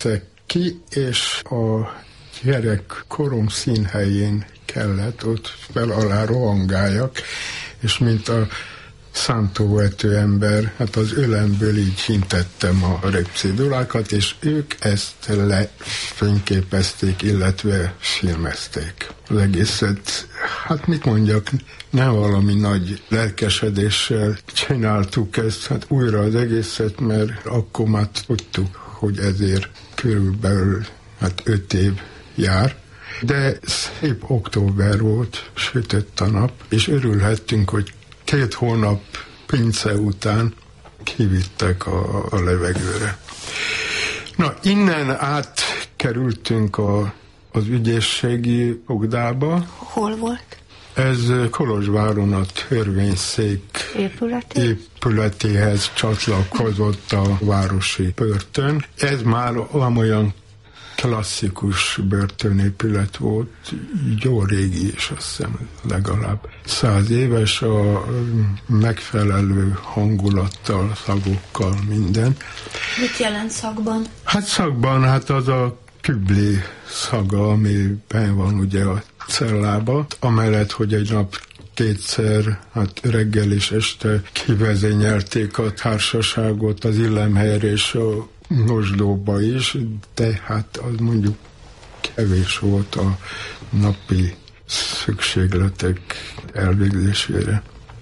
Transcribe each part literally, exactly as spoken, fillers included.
vittek ki, és a gyerekkorom színhelyén kellett ott fel alá rohangáljak, és mint a szántóvető ember, hát az ölemből így hintettem a röpcédulákat, és ők ezt lefényképezték, illetve filmezték. Az egészet, hát mit mondjak, nem valami nagy lelkesedéssel csináltuk ezt, hát újra az egészet, mert akkor már tudtuk, hogy ezért körülbelül hát öt év jár. De szép október volt, sütött a nap, és örülhettünk, hogy két hónap pince után kivittek a, a levegőre. Na, innen átkerültünk a, az ügyészségi Ogdába. Hol volt? Ez Kolozsváron a törvényszék Épületi? épületéhez csatlakozott a városi börtön. Ez már olyan klasszikus börtönépület volt, jó régi, és azt hiszem legalább száz éves, a megfelelő hangulattal, szagokkal, minden. Mit jelent szagban? Hát szagban, hát az a kübli szaga, ami benn van ugye a cellába, amellett, hogy egy nap kétszer, hát reggel és este kivezényelték a társaságot az illemhelyre és a mosdóba is, de hát az mondjuk kevés volt a napi szükségletek elvégzésére.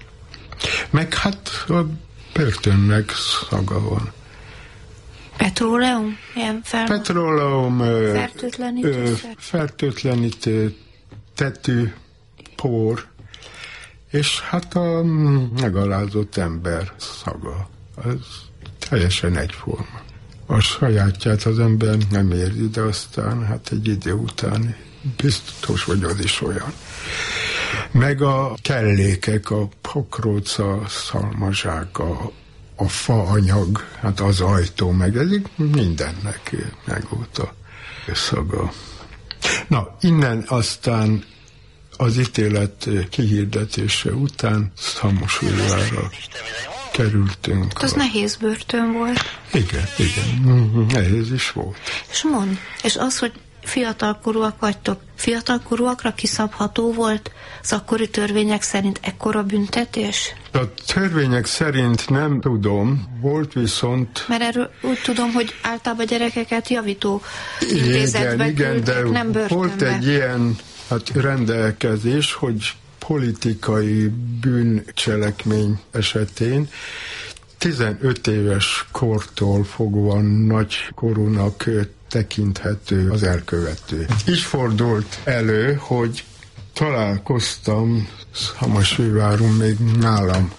Meg hát a börtönnek szaga van. Petróleum? Ilyen fel... Petróleum, fertőtlenítő, fertőtlenítő, tetű, por, és hát a megalázott ember szaga. Az teljesen egyforma. A sajátját az ember nem érzi, de aztán hát egy idő után biztos, hogy az is olyan. Meg a kellékek, a pokróc, a szalmazsák, a, a faanyag, hát az ajtó, meg ez mindennek meg volt a szaga. Na, innen aztán az ítélet kihirdetése után Szamosújvárra kerültünk. Az a... nehéz börtön volt. Igen, igen, nehéz is volt. És mond, és az, hogy fiatalkorúak vagytok, fiatalkorúakra kiszabható volt az akkori törvények szerint ekkora büntetés? A törvények szerint nem tudom, volt viszont... Mert erről úgy tudom, hogy általában gyerekeket javító intézetbe igen, küldtek, igen, de nem börtönbe. Volt egy ilyen hát rendelkezés, hogy politikai bűncselekmény esetén tizenöt éves kortól fogva nagykorúnak tekinthető az elkövető. Így fordult elő, hogy találkoztam Szamosújváron még nálam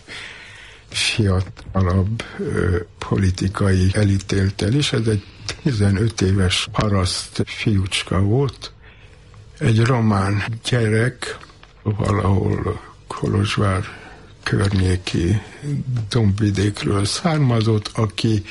fiatalabb ö, politikai elítéltel is. Ez egy tizenöt éves paraszt fiúcska volt, egy román gyerek, valahol Kolozsvár környéki dombvidékről származott, aki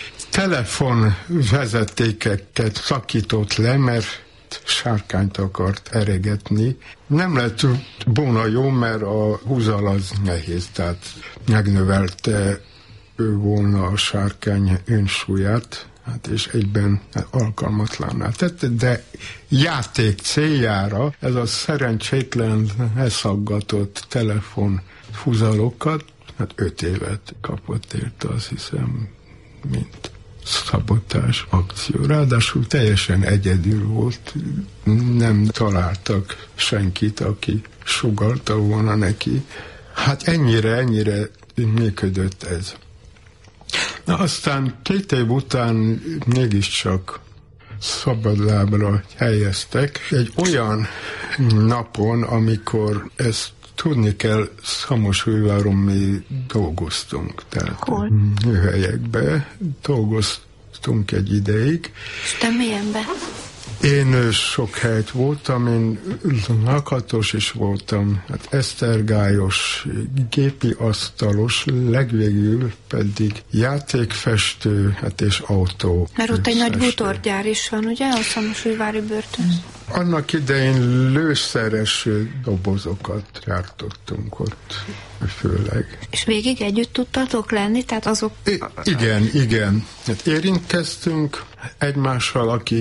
telefonvezetékeket szakított le, mert sárkányt akart eregetni. Nem lett volna jó, mert a húzal az nehéz, tehát megnövelte ő volna a sárkány önsúlyát, hát és egyben alkalmatlanná tette, de játék céljára ez a szerencsétlen leszaggatott telefon húzalokat, hát öt évet kapott érte, azt hiszem, mint szabotás akció. Ráadásul teljesen egyedül volt, nem találtak senkit, aki sugallta volna neki. Hát ennyire, ennyire működött ez. Na, aztán két év után mégiscsak szabadlábra helyeztek. Egy olyan napon, amikor ezt tudni kell, Szamosújváron mi dolgoztunk. Tehát műhelyekbe dolgoztunk egy ideig. És te milyenbe? Én sok helyt voltam, én lakatos is voltam, hát esztergályos, gépi asztalos, legvégül pedig játékfestő, hát és autó. Mert ott egy nagy bútorgyár is van, ugye, a Szamosújvári börtön? Annak idején lőszeres dobozokat gyártottunk ott, főleg. És végig együtt tudtatok lenni? Tehát azok... I- igen, igen. Hát érintkeztünk egymással, aki